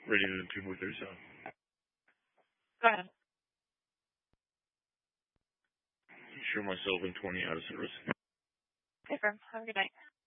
ready to move their zone. Go ahead. Show myself in 20 out of service. Okay, firm. Have a good night.